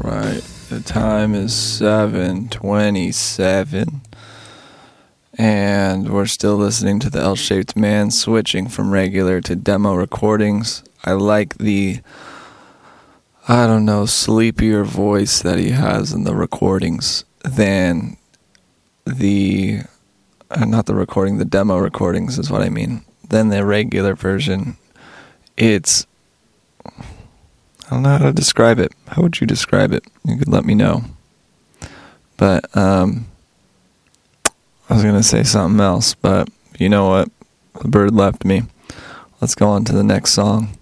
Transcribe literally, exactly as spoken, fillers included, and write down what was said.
Right. The time is seven twenty-seven. And we're still listening to the L-Shaped Man, switching from regular to demo recordings. I like the, I don't know, sleepier voice that he has in the recordings than the, uh, not the recording, the demo recordings is what I mean, than the regular version. It's, I don't know how to describe it. How would you describe it? You could let me know. But, um... I was going to say something else, but you know what? The bird left me. Let's go on to the next song.